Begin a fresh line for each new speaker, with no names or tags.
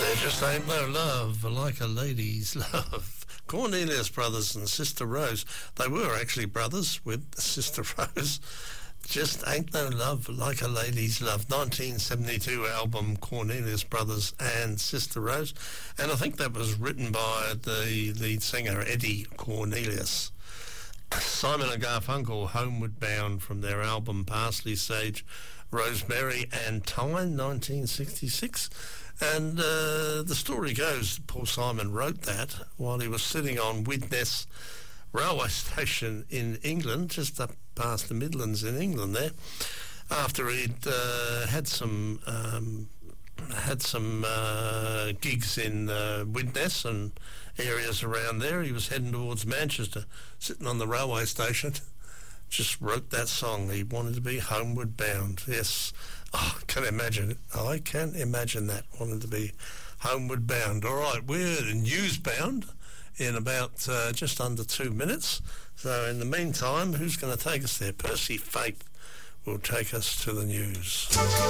There just ain't no love like a lady's love. Cornelius Brothers and Sister Rose. They were actually brothers with Sister Rose. Just ain't no love like a lady's love. 1972 album, Cornelius Brothers and Sister Rose. And I think that was written by the lead singer, Eddie Cornelius. Simon and Garfunkel, Homeward Bound, from their album Parsley, Sage, Rosemary and Thyme, 1966. And the story goes Paul Simon wrote that while he was sitting on Widnes railway station in England, just up past the Midlands in England there, after he'd had some gigs in Widnes and areas around there. He was heading towards Manchester, sitting on the railway station, just wrote that song. He wanted to be homeward bound. Yes. Oh, I can imagine it. I can imagine that, wanted to be homeward bound. All right, we're newsbound in about just under 2 minutes. So in the meantime, who's going to take us there? Percy Faith will take us to the news.